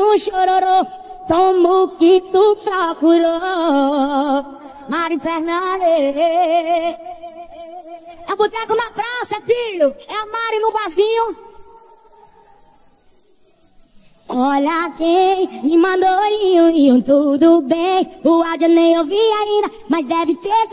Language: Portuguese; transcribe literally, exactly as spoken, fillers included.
um chororô, tomo o que tu procurou. Mari Fernandes. É boteco na praça, filho. É a Mari no vasinho. Olha quem me mandou, iu, iu, tudo bem. O áudio nem ouvi ainda, mas deve ter